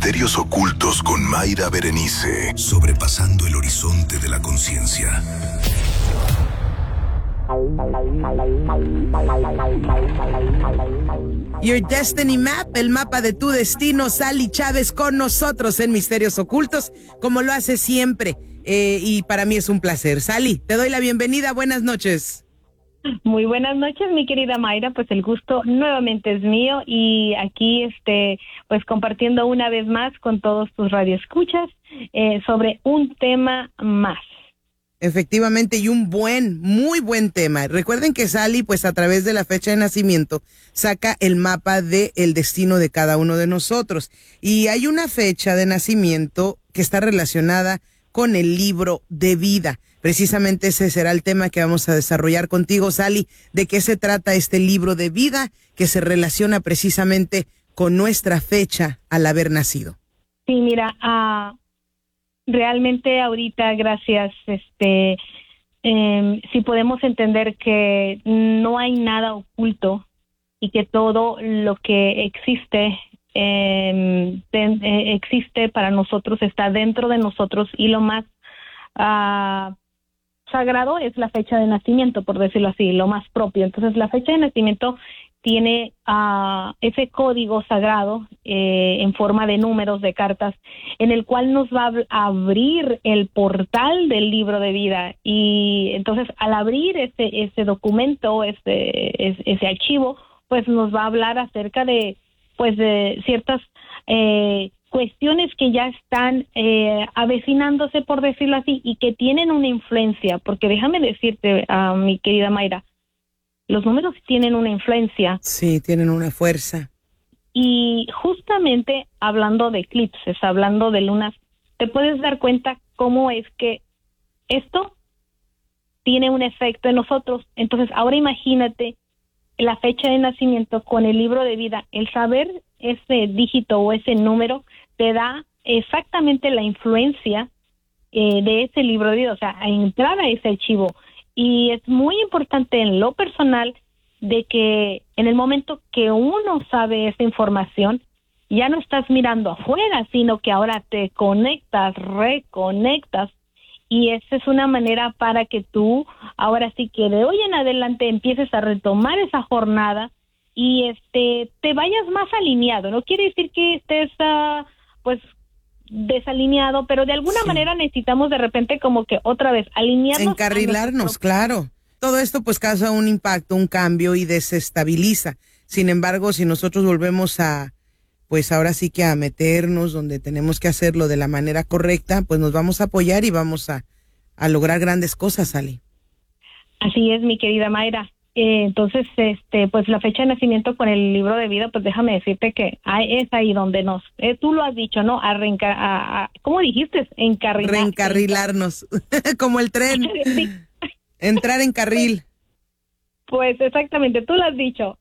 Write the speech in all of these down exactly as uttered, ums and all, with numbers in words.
Misterios Ocultos con Mayra Berenice. Sobrepasando el horizonte de la conciencia. Your Destiny Map, el mapa de tu destino. Sally Chávez con nosotros en Misterios Ocultos, como lo hace siempre. Eh, y para mí es un placer. Sally, te doy la bienvenida. Buenas noches. Muy buenas noches, mi querida Mayra. Pues el gusto nuevamente es mío y aquí, este, pues compartiendo una vez más con todos tus radioescuchas eh, sobre un tema más. Efectivamente, y un buen, muy buen tema. Recuerden que Sally, pues a través de la fecha de nacimiento, saca el mapa del destino de cada uno de nosotros. Y hay una fecha de nacimiento que está relacionada con el libro de vida. Precisamente ese será el tema que vamos a desarrollar contigo, Sally. ¿De qué se trata este libro de vida que se relaciona precisamente con nuestra fecha al haber nacido? Sí, mira, uh, realmente ahorita, gracias, este, eh, si podemos entender que no hay nada oculto y que todo lo que existe eh, de, eh, existe para nosotros, está dentro de nosotros, y lo más uh, sagrado es la fecha de nacimiento, por decirlo así, lo más propio. Entonces, la fecha de nacimiento tiene uh, ese código sagrado eh, en forma de números, de cartas, en el cual nos va a abrir el portal del libro de vida. Y entonces, al abrir ese ese documento, ese, ese, ese archivo, pues nos va a hablar acerca de, pues, de ciertas eh, cuestiones que ya están eh, avecinándose, por decirlo así, y que tienen una influencia, porque déjame decirte, uh, mi querida Mayra, los números tienen una influencia. Sí, tienen una fuerza. Y justamente hablando de eclipses, hablando de lunas, te puedes dar cuenta cómo es que esto tiene un efecto en nosotros. Entonces, ahora imagínate la fecha de nacimiento con el libro de vida. El saber ese dígito o ese número te da exactamente la influencia eh, de ese libro de vida, o sea, a entrar a ese archivo. Y es muy importante en lo personal de que en el momento que uno sabe esa información, ya no estás mirando afuera, sino que ahora te conectas, reconectas, y esa es una manera para que tú, ahora sí que de hoy en adelante empieces a retomar esa jornada y este te vayas más alineado. No quiere decir que estés, uh, pues, desalineado, pero de alguna sí. manera necesitamos de repente como que otra vez alinearnos. Encarrilarnos, nuestro... claro. Todo esto pues causa un impacto, un cambio y desestabiliza. Sin embargo, si nosotros volvemos a, pues ahora sí que a meternos donde tenemos que hacerlo de la manera correcta, pues nos vamos a apoyar y vamos a, a lograr grandes cosas, Ali. Así es, mi querida Mayra. Eh, entonces, este, pues la fecha de nacimiento con el libro de vida, pues déjame decirte que hay, es ahí donde nos, eh, tú lo has dicho, ¿no? A reencar, a, a, ¿cómo dijiste? Encarrilar, Reencarrilarnos, como el tren. Sí. Entrar en carril. Pues exactamente, tú lo has dicho.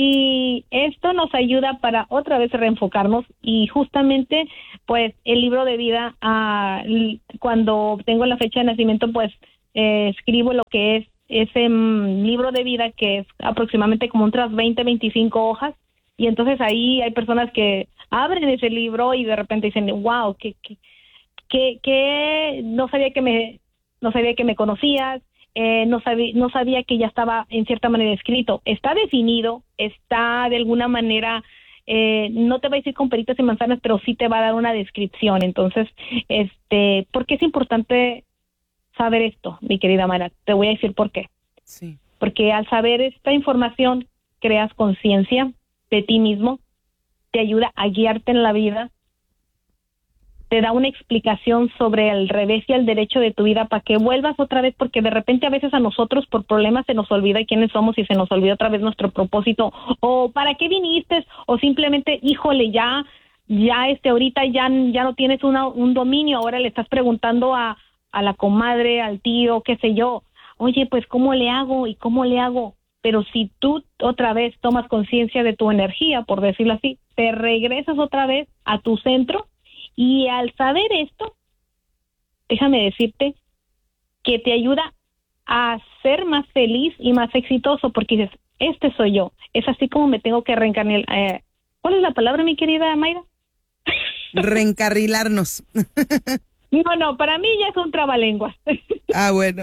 Y esto nos ayuda para otra vez reenfocarnos y justamente, pues, el libro de vida, uh, cuando tengo la fecha de nacimiento, pues, eh, escribo lo que es ese um, libro de vida, que es aproximadamente como otras veinte, veinticinco hojas, y entonces ahí hay personas que abren ese libro y de repente dicen, wow, que, que, que, que no sabía que me, no sabía que me conocías, eh, no sabía, no sabía que ya estaba en cierta manera escrito. Está definido, está de alguna manera, eh, no te va a decir con peritas y manzanas, pero sí te va a dar una descripción. Entonces, este, ¿por qué es importante saber esto, mi querida Mara? Te voy a decir por qué. Sí. Porque al saber esta información, creas conciencia de ti mismo, te ayuda a guiarte en la vida, te da una explicación sobre el revés y el derecho de tu vida para que vuelvas otra vez, porque de repente a veces a nosotros por problemas se nos olvida quiénes somos y se nos olvida otra vez nuestro propósito, o para qué viniste, o simplemente, híjole, ya, ya este, ahorita ya, ya no tienes una, un dominio, ahora le estás preguntando a a la comadre, al tío, qué sé yo, oye, pues, ¿cómo le hago? ¿Y cómo le hago? Pero si tú otra vez tomas conciencia de tu energía, por decirlo así, te regresas otra vez a tu centro, y al saber esto, déjame decirte que te ayuda a ser más feliz y más exitoso, porque dices, este soy yo, es así como me tengo que reencarnar. Eh, ¿Cuál es la palabra, mi querida Mayra? reencarrilarnos. No, no, para mí ya es un trabalenguas. Ah, bueno.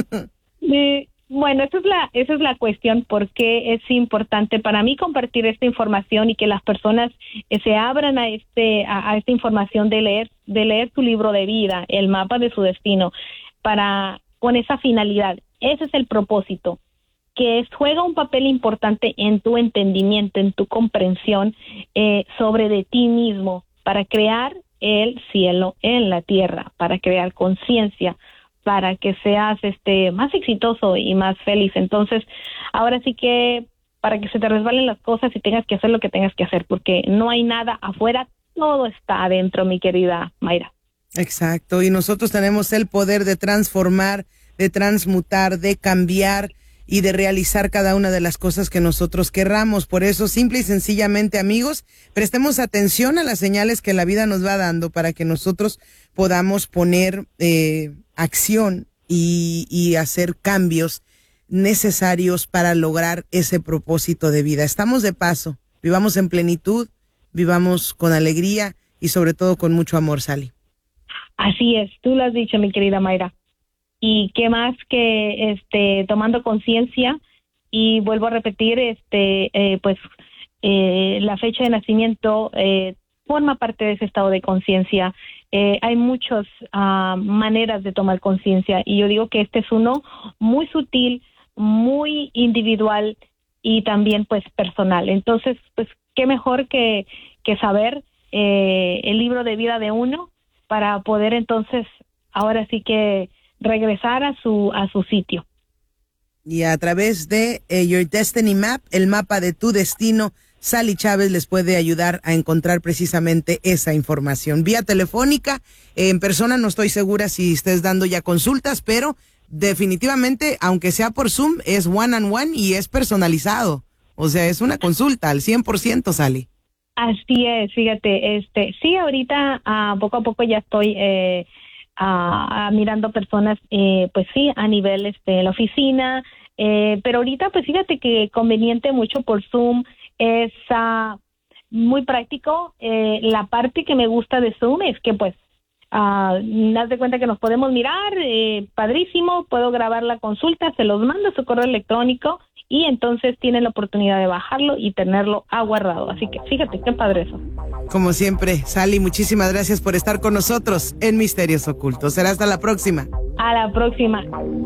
Eh, bueno, esa es la esa es la cuestión, porque es importante para mí compartir esta información y que las personas eh, se abran a este a, a esta información de leer de leer su libro de vida, el mapa de su destino, para con esa finalidad. Ese es el propósito, que es, juega un papel importante en tu entendimiento, en tu comprensión eh, sobre de ti mismo, para crear el cielo en la tierra, para crear conciencia, para que seas este más exitoso y más feliz. Entonces, ahora sí que para que se te resbalen las cosas y tengas que hacer lo que tengas que hacer, porque no hay nada afuera, todo está adentro, mi querida Mayra. Exacto, y nosotros tenemos el poder de transformar, de transmutar, de cambiar y de realizar cada una de las cosas que nosotros querramos. Por eso, simple y sencillamente, amigos, prestemos atención a las señales que la vida nos va dando para que nosotros podamos poner eh, acción y, y hacer cambios necesarios para lograr ese propósito de vida. Estamos de paso, vivamos en plenitud, vivamos con alegría y sobre todo con mucho amor, Sally. Así es, tú lo has dicho, mi querida Mayra. Y qué más que este tomando conciencia, y vuelvo a repetir, este eh, pues eh, la fecha de nacimiento eh, forma parte de ese estado de conciencia. Eh, hay muchas uh, maneras de tomar conciencia, y yo digo que este es uno muy sutil, muy individual y también pues personal. Entonces, pues qué mejor que, que saber eh, el libro de vida de uno para poder entonces ahora sí que regresar a su a su sitio. Y a través de eh, Your Destiny Map, el mapa de tu destino, Sally Chávez les puede ayudar a encontrar precisamente esa información. Vía telefónica, eh, en persona no estoy segura si estés dando ya consultas, pero definitivamente, aunque sea por Zoom, es one on one y es personalizado. O sea, es una consulta al cien por ciento, Sally. Así es, fíjate, este, sí, ahorita uh, poco a poco ya estoy eh, uh, uh, mirando personas, eh, pues sí, a nivel este, de la oficina, eh, pero ahorita pues fíjate que conveniente mucho por Zoom, es uh, muy práctico. Eh, la parte que me gusta de Zoom es que pues, uh, haz de cuenta que nos podemos mirar, eh, padrísimo, puedo grabar la consulta, se los mando a su correo electrónico, y entonces tienen la oportunidad de bajarlo y tenerlo aguardado. Así que fíjate, qué padre eso. Como siempre, Sally, muchísimas gracias por estar con nosotros en Misterios Ocultos. Será hasta la próxima. A la próxima.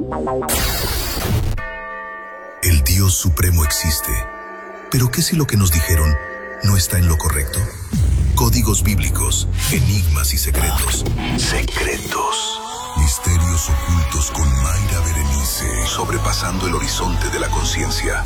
El Dios Supremo existe. ¿Pero qué si lo que nos dijeron no está en lo correcto? Códigos bíblicos, enigmas y secretos. Secretos. Misterios Ocultos con Mayra Berenice. Sobrepasando el horizonte de la conciencia.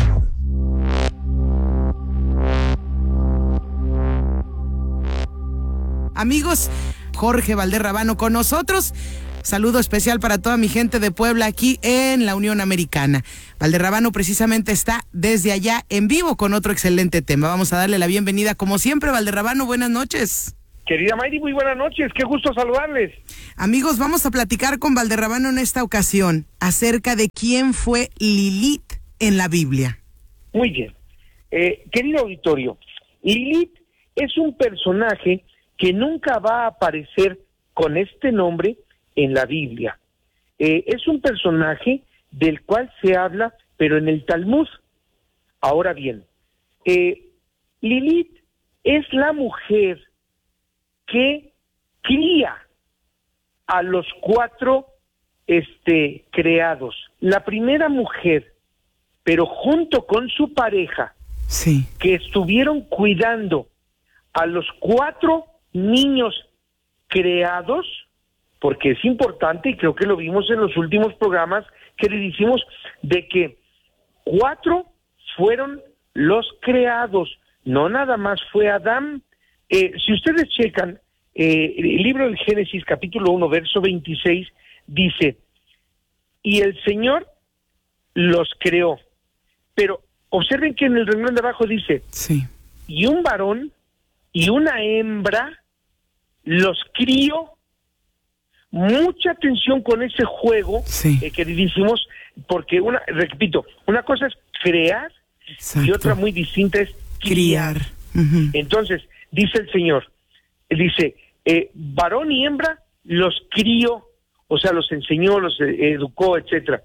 Amigos, Jorge Valderrabano con nosotros. Saludo especial para toda mi gente de Puebla aquí en la Unión Americana. Valderrabano precisamente está desde allá en vivo con otro excelente tema. Vamos a darle la bienvenida como siempre. Valderrabano, buenas noches. Querida Mayri, muy buenas noches, qué gusto saludarles. Amigos, vamos a platicar con Valderrabano en esta ocasión acerca de quién fue Lilith en la Biblia. Muy bien. Eh, querido auditorio, Lilith es un personaje que nunca va a aparecer con este nombre en la Biblia. Eh, es un personaje del cual se habla, pero en el Talmud. Ahora bien, eh, Lilith es la mujer que cría a los cuatro este, creados. La primera mujer, pero junto con su pareja, sí, que estuvieron cuidando a los cuatro niños creados, porque es importante, y creo que lo vimos en los últimos programas que le hicimos, de que cuatro fueron los creados, no nada más fue Adán. Eh, si ustedes checan eh, el libro del Génesis capítulo uno verso veintiséis, dice, y el Señor los creó, pero observen que en el renglón de abajo dice, sí, y un varón y una hembra los crió. Mucha atención con ese juego, sí, eh, queridísimos, porque una, repito, una cosa es crear, exacto, y otra muy distinta es criar. criar. Uh-huh. Entonces, dice el Señor, dice, eh, varón y hembra los crió, o sea, los enseñó, los educó, etcétera.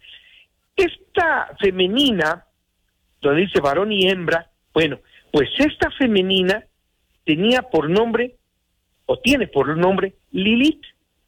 Esta femenina, donde dice varón y hembra, bueno, pues esta femenina tenía por nombre, o tiene por nombre, Lilith.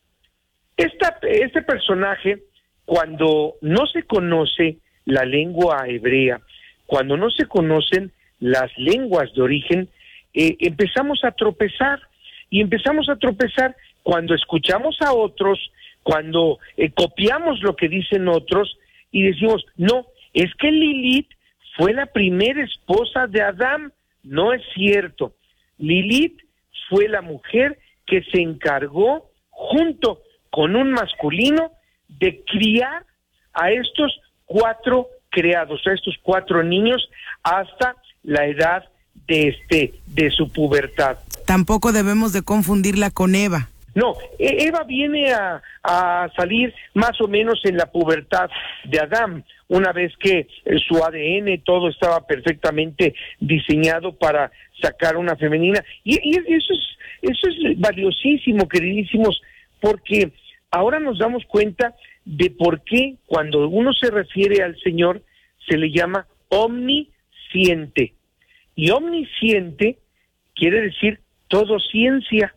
Esta, este personaje, cuando no se conoce la lengua hebrea, cuando no se conocen las lenguas de origen, eh, empezamos a tropezar, y empezamos a tropezar cuando escuchamos a otros, cuando eh, copiamos lo que dicen otros, y decimos, no, es que Lilith fue la primera esposa de Adán. No es cierto. Lilith fue la mujer que se encargó, junto con un masculino, de criar a estos cuatro creados, a estos cuatro niños, hasta la edad de este de su pubertad. Tampoco debemos de confundirla con Eva. No, Eva viene a, a salir más o menos en la pubertad de Adán, una vez que su A D N, todo estaba perfectamente diseñado para sacar una femenina. Y, y eso es, eso es valiosísimo, queridísimos, porque ahora nos damos cuenta de por qué cuando uno se refiere al Señor se le llama omnisciente. Y omnisciente quiere decir todo ciencia.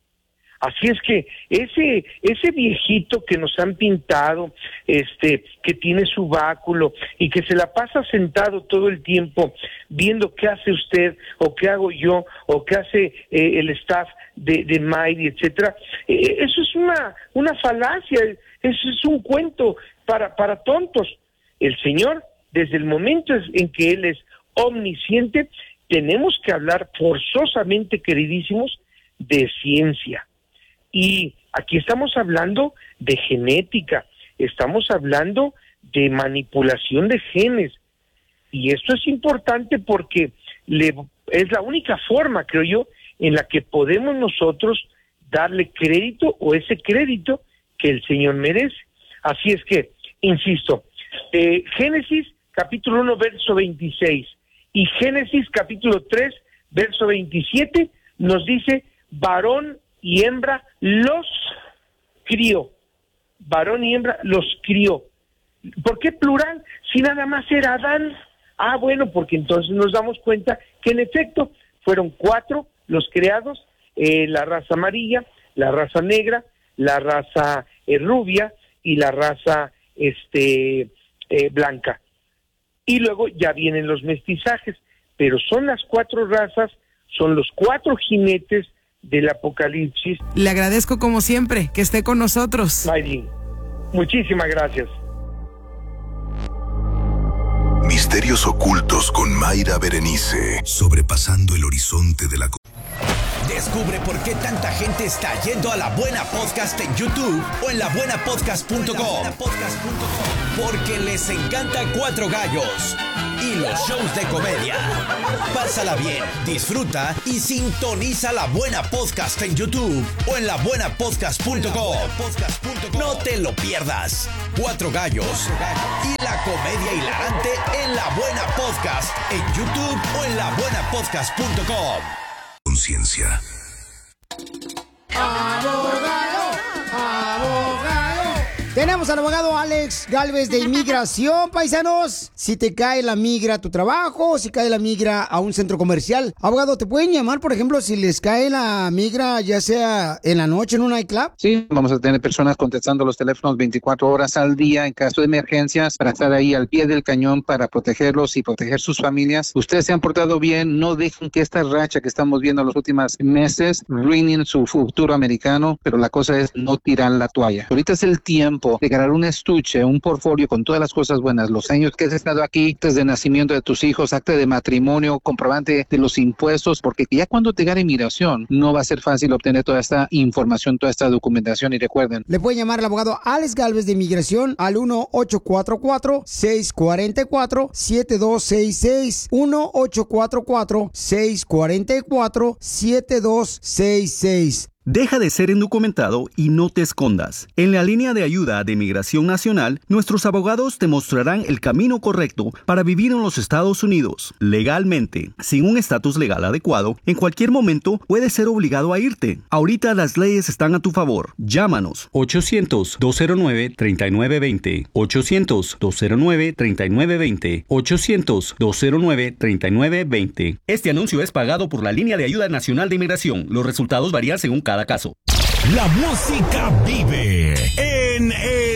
Así es que ese ese viejito que nos han pintado, este, que tiene su báculo y que se la pasa sentado todo el tiempo viendo qué hace usted o qué hago yo o qué hace eh, el staff de, de Mayri, etcétera, eh, eso es una una falacia, eso es un cuento para para tontos. El Señor, desde el momento en que Él es omnisciente, tenemos que hablar forzosamente, queridísimos, de ciencia. Y aquí estamos hablando de genética, estamos hablando de manipulación de genes. Y esto es importante porque le, es la única forma, creo yo, en la que podemos nosotros darle crédito o ese crédito que el Señor merece. Así es que, insisto, eh, Génesis capítulo uno, verso veintiséis y Génesis capítulo tres, verso veintisiete nos dice, varón y hembra los crió. Varón y hembra los crió. ¿Por qué plural? Si nada más era Adán. Ah, bueno, porque entonces nos damos cuenta que en efecto fueron cuatro los creados, eh, la raza amarilla, la raza negra, la raza eh, rubia y la raza este eh, blanca. Y luego ya vienen los mestizajes, pero son las cuatro razas, son los cuatro jinetes del Apocalipsis. Le agradezco como siempre que esté con nosotros. Mayrin, muchísimas gracias. Misterios ocultos con Mayra Berenice, sobrepasando el horizonte de la... Descubre por qué tanta gente está yendo a La Buena Podcast en YouTube o en la buena podcast punto com. Porque les encanta Cuatro Gallos y los shows de comedia. Pásala bien, disfruta y sintoniza La Buena Podcast en YouTube o en la buena podcast punto com. No te lo pierdas. Cuatro Gallos y la comedia hilarante en La Buena Podcast en YouTube o en la buena podcast punto com. Conciencia. Abogado, abogado. Tenemos al abogado Alex Gálvez de Inmigración, paisanos. Si te cae la migra a tu trabajo, si cae la migra a un centro comercial. Abogado, ¿te pueden llamar, por ejemplo, si les cae la migra, ya sea en la noche en un nightclub? Sí, vamos a tener personas contestando los teléfonos veinticuatro horas al día en caso de emergencias para estar ahí al pie del cañón para protegerlos y proteger sus familias. Ustedes se han portado bien, no dejen que esta racha que estamos viendo en los últimos meses ruinen su futuro americano, pero la cosa es no tirar la toalla. Ahorita es el tiempo de ganar un estuche, un portfolio con todas las cosas buenas, los años que has estado aquí, actas de nacimiento de tus hijos, acta de matrimonio, comprobante de los impuestos, porque ya cuando te gane inmigración no va a ser fácil obtener toda esta información, toda esta documentación. Y recuerden, le pueden llamar al abogado Alex Gálvez de Inmigración al uno ocho cuatro cuatro, seis cuatro cuatro, siete dos seis seis, uno ocho cuatro cuatro, seis cuatro cuatro, siete dos seis seis. Deja de ser indocumentado y no te escondas. En la línea de ayuda de Migración Nacional, nuestros abogados te mostrarán el camino correcto para vivir en los Estados Unidos legalmente. Sin un estatus legal adecuado, en cualquier momento puedes ser obligado a irte. Ahorita las leyes están a tu favor. Llámanos. ochocientos, dos cero nueve, tres nueve dos cero. ochocientos, dos cero nueve, tres nueve dos cero. ochocientos, dos cero nueve, tres nueve dos cero. Este anuncio es pagado por la línea de ayuda nacional de inmigración. Los resultados varían según cada caso. La música vive en el